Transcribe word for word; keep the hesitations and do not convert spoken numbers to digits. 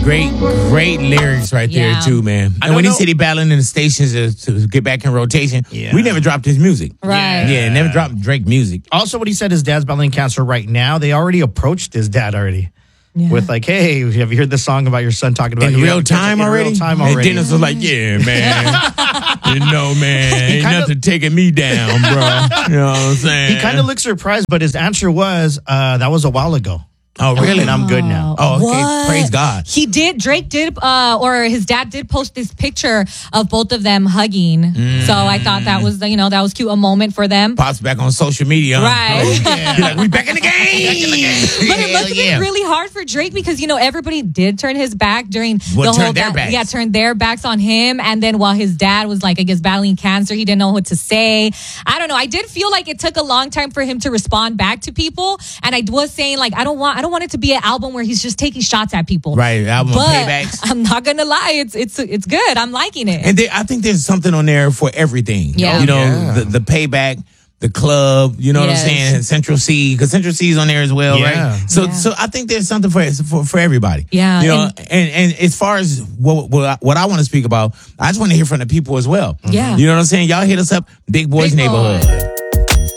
Great, great lyrics right Yeah. there too, man. I And when don't he said he battling in the stations to, to get back in rotation, Yeah. we never dropped his music. Right. Yeah, never dropped Drake music. Also, what he said, his dad's battling cancer right now. They already approached his dad already. Yeah. With like, hey, have you heard this song about your son talking about In you real having cancer time in already? real time And already. Dennis was like, yeah, man. You know, man, ain't kinda- nothing taking me down, bro. You know what I'm saying? He kind of looked surprised, but his answer was, uh, that was a while ago. Oh, really? And I'm good now. Oh, okay. What? Praise God. He did. Drake did, uh, or his dad did post this picture of both of them hugging. So I thought that was, you know, that was cute, a moment for them. Pops back on social media. huh? Right. He's like, we back in the game. But it must have Yeah. been really hard for Drake because, you know, everybody did turn his back during Well, the turn whole their ba- backs. yeah, turned their backs on him. And then while his dad was like, I guess, battling cancer, he didn't know what to say. I don't know. I did feel like it took a long time for him to respond back to people. And I was saying, like, I don't want I don't want it to be an album where he's just taking shots at people. Right, album of but paybacks. I'm not gonna lie, it's it's it's good. I'm liking it. And there, I think there's something on there for everything. Yeah. You know, Yeah. the, the payback, the club, you know Yes. what I'm saying? Central C, because Central C is on there as well, Yeah. right? So Yeah. so I think there's something for for, for everybody. Yeah, You know, and- and, and as far as what, what I, what I want to speak about, I just want to hear from the people as well. Yeah. You know what I'm saying? Y'all hit us up, Big Boys Big Boy. Neighborhood.